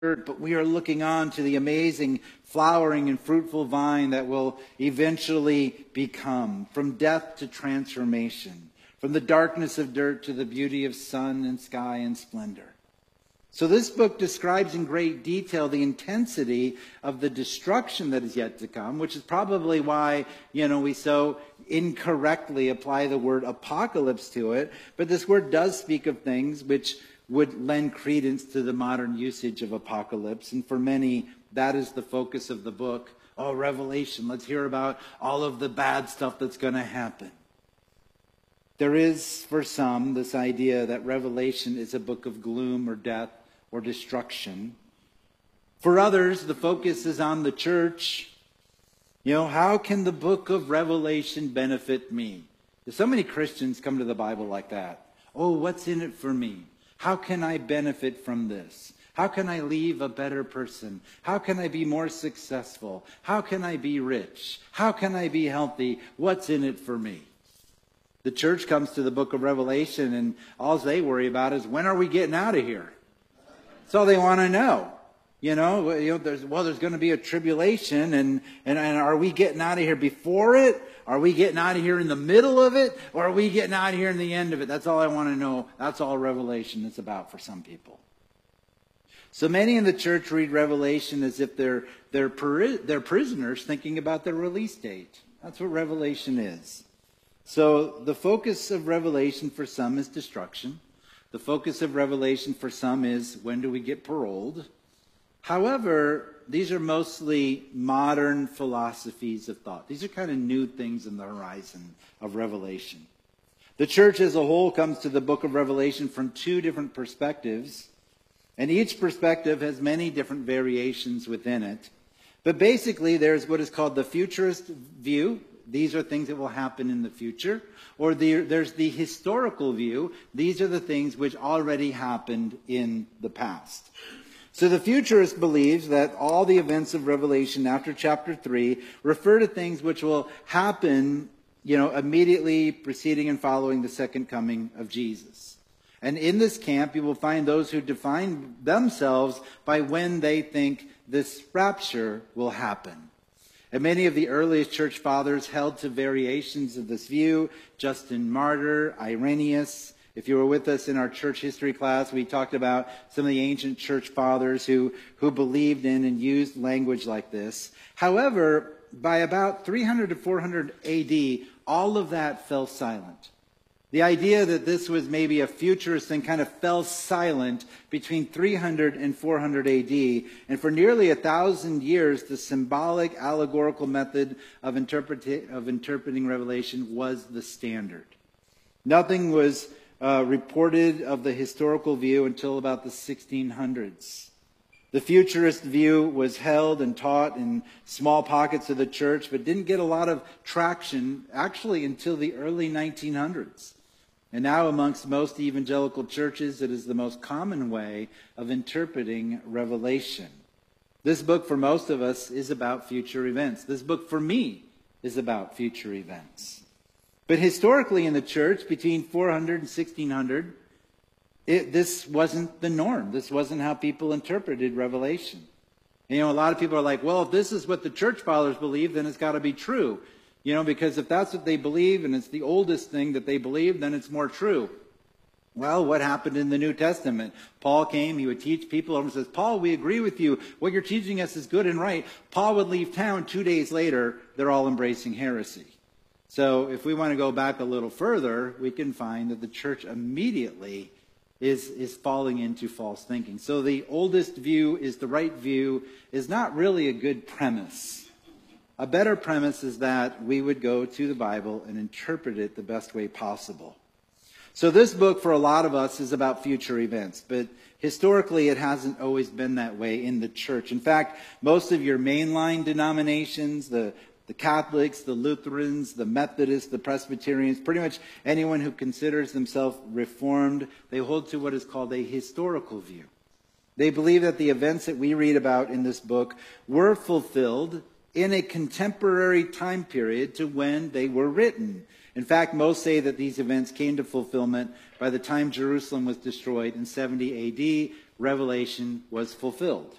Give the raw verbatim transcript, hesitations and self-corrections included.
but we are looking on to the amazing flowering and fruitful vine that will eventually become, from death to transformation, from the darkness of dirt to the beauty of sun and sky and splendor. So this book describes in great detail the intensity of the destruction that is yet to come, which is probably why, you know, we so incorrectly apply the word apocalypse to it. But this word does speak of things which would lend credence to the modern usage of apocalypse. And for many, that is the focus of the book. Oh, Revelation, let's hear about all of the bad stuff that's going to happen. There is, for some, this idea that Revelation is a book of gloom or death or destruction. For others, the focus is on the church. You know, how can the book of Revelation benefit me? There's so many Christians come to the Bible like that. Oh, what's in it for me? How can I benefit from this? How can I leave a better person? How can I be more successful? How can I be rich? How can I be healthy? What's in it for me? The church comes to the book of Revelation, and all they worry about is, when are we getting out of here? That's all they want to know. You know, you know there's, well, there's going to be a tribulation, and, and, and are we getting out of here before it? Are we getting out of here in the middle of it? Or are we getting out of here in the end of it? That's all I want to know. That's all Revelation is about for some people. So many in the church read Revelation as if they're, they're, they're prisoners thinking about their release date. That's what Revelation is. So the focus of Revelation for some is destruction. The focus of Revelation for some is, when do we get paroled? However, these are mostly modern philosophies of thought. These are kind of new things in the horizon of Revelation. The church as a whole comes to the book of Revelation from two different perspectives, and each perspective has many different variations within it. But basically, there's what is called the futurist view. These are things that will happen in the future. Or the, there's the historical view. These are the things which already happened in the past. So the futurist believes that all the events of Revelation after chapter three refer to things which will happen, you know, immediately preceding and following the second coming of Jesus. And in this camp, you will find those who define themselves by when they think this rapture will happen. And many of the earliest church fathers held to variations of this view. Justin Martyr, Irenaeus. If you were with us in our church history class, we talked about some of the ancient church fathers who, who believed in and used language like this. However, by about three hundred to four hundred A D, all of that fell silent. The idea that this was maybe a futurist thing kind of fell silent between three hundred and four hundred A D. And for nearly a thousand years, the symbolic, allegorical method of, interpreta- of interpreting Revelation was the standard. Nothing was uh, reported of the historical view until about the sixteen hundreds. The futurist view was held and taught in small pockets of the church, but didn't get a lot of traction actually until the early nineteen hundreds. And now amongst most evangelical churches, it is the most common way of interpreting Revelation. This book for most of us is about future events. This book for me is about future events. But historically in the church, between four hundred and sixteen hundred, it, this wasn't the norm. This wasn't how people interpreted Revelation. And, you know, a lot of people are like, well, if this is what the church fathers believe, then it's got to be true. You know, because if that's what they believe and it's the oldest thing that they believe, then it's more true. Well, what happened in the New Testament? Paul came, he would teach people, and says, Paul, we agree with you. What you're teaching us is good and right. Paul would leave town. Two days later, they're all embracing heresy. So if we want to go back a little further, we can find that the church immediately is, is falling into false thinking. So the oldest view is the right view is not really a good premise. A better premise is that we would go to the Bible and interpret it the best way possible. So this book for a lot of us is about future events, but historically it hasn't always been that way in the church. In fact, most of your mainline denominations, the, the Catholics, the Lutherans, the Methodists, the Presbyterians, pretty much anyone who considers themselves Reformed, they hold to what is called a historical view. They believe that the events that we read about in this book were fulfilled in a contemporary time period to when they were written. In fact, most say that these events came to fulfillment by the time Jerusalem was destroyed in seventy A D, Revelation was fulfilled.